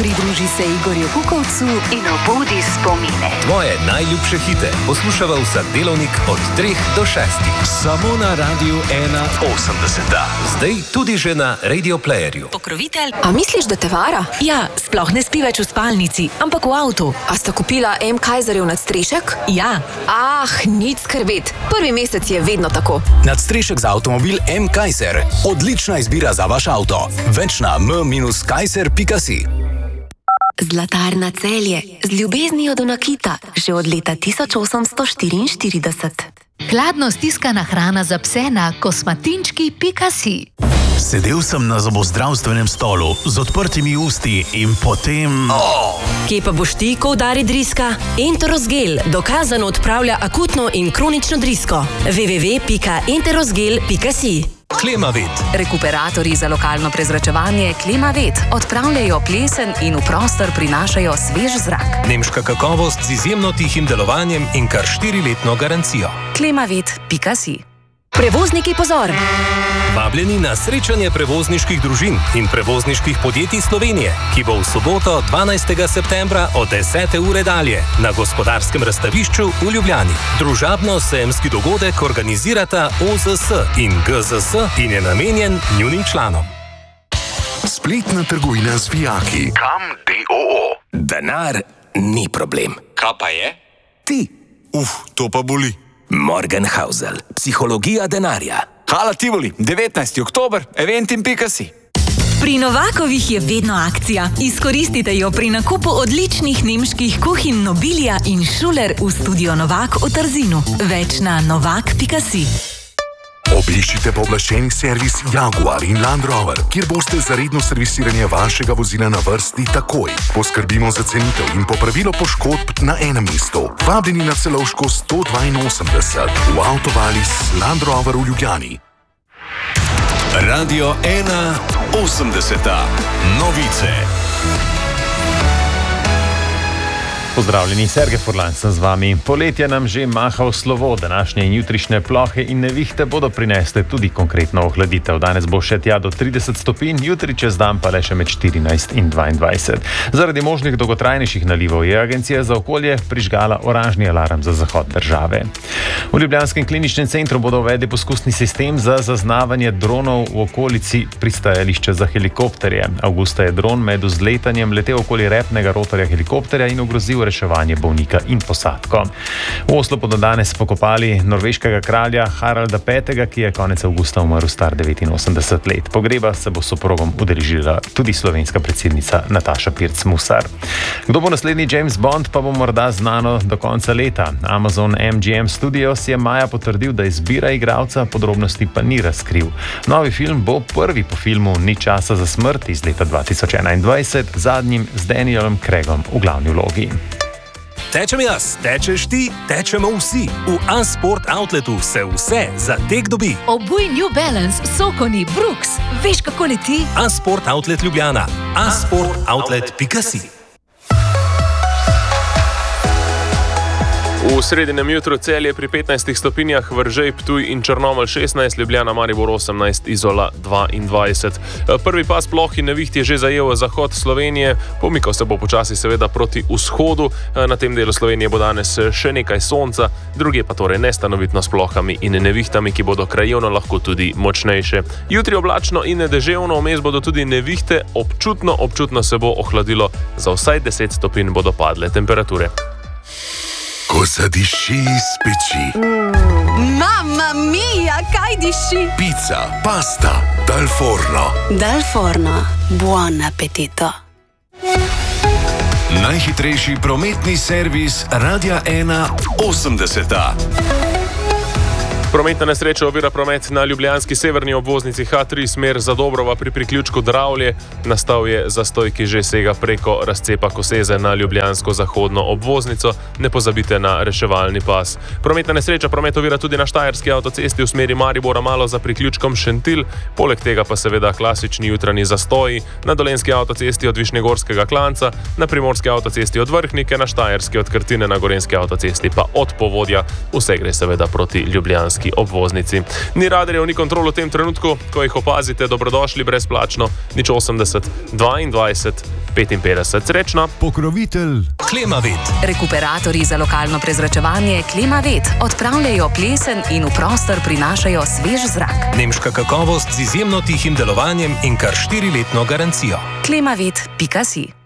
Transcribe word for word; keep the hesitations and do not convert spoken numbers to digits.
Pridruži se Igorju Kukovcu in obudi spomine. Tvoje najljubše hite poslušava vsak delovnik od treh do šestih. Samo na Radiu ena osemdeset. Zdaj tudi že na Radio Playerju. Pokrovitelj. A misliš, da te vara? Ja, sploh ne spi več v spalnici, ampak v avtu. A sta kupila M. Kaiserjev nadstrešek? Ja. Ah, nič skrbeti. Prvi mesec je vedno tako. Nadstrešek za avtomobil M. Kaiser. Odlična izbira za vaš avto. Več na m kaiser pika si. Zlatarna Celje, z ljubeznijo do nakita, že od leta tisoč osemsto štiriinštirideset. Hladno stiskana hrana za pse na kosmatinčki pika si. Sedel sem na zobozdravstvenem stolu z odprtimi usti in potem... Oh. Kje pa boš ti, ko udari driska? Enterosgel dokazano odpravlja akutno in kronično drisko. w w w pika enterosgel pika si. Klimavet. Rekuperatorji za lokalno prezračevanje Klimavet odpravljajo plesen in v prostor prinašajo svež zrak. Nemška kakovost z izjemno tihim delovanjem in kar štiriletno garancijo. Klimavet pika si. Prevozniki, pozor! Vabljeni na srečanje prevozniških družin in prevozniških podjetij Slovenije, ki bo v soboto dvanajstega septembra od desete ure dalje na Gospodarskem razstavišču v Ljubljani. Družabno-sejemski dogodek organizirata O Z S in G Z S in je namenjen njunim članom. Spletna trgovina z vijaki. Kam D O O. Denar ni problem. Kaj pa je? Ti. Uf, to pa boli. Morgenhausel. Psihologija denarja. Hala Tivoli, devetnajsti oktober, eventim pika si. Pri Novakovih je vedno akcija. Izkoristite jo pri nakupu odličnih nemških kuhinj Nobilia in Schuler v studio Novak v Trzinu. Več na novak pika si. Obiščite pooblaščeni servis Jaguar in Land Rover, kjer boste za redno servisiranje vašega vozila na vrsti takoj. Poskrbimo za cenitev in popravilo poškodb na enem mestu. Vabljeni na Celovško sto dvainosemdeset v Avtovalis Land Rover v Ljubljani. Radio ena osemdeset. Novice. Pozdravljeni, Sergej Furlan sem z vami. Poletje nam že maha v slovo. Današnje in jutrišnje plohe in nevihte bodo prinesle tudi konkretno ohladitev. Danes bo še tja do trideset stopinj, jutri čez dan pa le še med štirinajst in dvaindvajset. Zaradi možnih dolgotrajnejših nalivov je Agencija za okolje prižgala oranžni alarm za zahod države. V Ljubljanskem kliničnem centru bodo uvedli poskusni sistem za zaznavanje dronov v okolici pristajališča za helikopterje. Avgusta je dron med vzletanjem letel okoli repnega rotorja helikopterja in ogrozil reševanje bolnika in posadko. V Oslu bodo danes pokopali norveškega kralja Haralda petega, ki je konec avgusta umrl star devetinosemdeset let. Pogreba se bo s soprogom udeležila tudi slovenska predsednica Nataša Pirc Musar. Kdo bo naslednji James Bond, pa bo morda znano do konca leta. Amazon M G M Studios je maja potrdil, da izbira igralca, podrobnosti pa ni razkril. Novi film bo prvi po filmu Ni časa za smrt iz leta dva tisoč enaindvajset, zadnjim z Danielom Craigom v glavni vlogi. Tečem jaz, tečeš ti, tečemo vsi. V A-Sport Outletu se vse za tek dobi. Obuj New Balance, Sokoni, Brooks. Veš, kako leti? A-Sport Outlet Ljubljana. a sport outlet pika si. V sredinem jutru Celje pri petnajstih stopinjah, Veržej, Ptuj in Črnomelj šestnajst, Ljubljana, Maribor osemnajst, Izola dvaindvajset. Prvi pas ploh in neviht je že zajel zahod Slovenije, pomikal se bo počasi seveda proti vzhodu. Na tem delu Slovenije bo danes še nekaj sonca, druge pa torej nestanovitno s plohami in nevihtami, ki bodo krajevno lahko tudi močnejše. Jutri oblačno in deževno, vmes bodo tudi nevihte, občutno, občutno se bo ohladilo, za vsaj deset stopinj bodo padle temperature. Ko zadiši iz peči. Mm, mamma mia, kaj diši? Pizza, pasta, dal forno. Dal forno, buon appetito. Najhitrejši prometni servis Radia ena osemdeset. Prometna nesreča ovira promet na ljubljanski severni obvoznici H tri smer za Dobrova pri priključku Dravlje. Nastal je zastoj, ki že sega preko razcepa Koseze na ljubljansko zahodno obvoznico. Ne pozabite na reševalni pas. Prometna nesreča promet ovira tudi na Štajerski avtocesti v smeri Maribora malo za priključkom Šentilj. Poleg tega pa seveda klasični jutranji zastoji na Dolenjski avtocesti od Višnjegorskega Klanca, na Primorski avtocesti od Vrhnike, na Štajerski od Krtine, na Gorenjski avtocesti pa od Povodja. Vse gre seveda proti ljubljanski obvoznici. Ni radarjev, ni kontrol v tem trenutku, ko jih opazite, dobrodošli brezplačno, nič osemdeset, dvaindvajset, petinpetdeset. Srečno! Pokrovitelj Klimavet. Rekuperatorji za lokalno prezračevanje Klimavet odpravljajo plesen in v prostor prinašajo svež zrak. Nemška kakovost z izjemno tihim delovanjem in kar štiriletno garancijo. klimavet pika si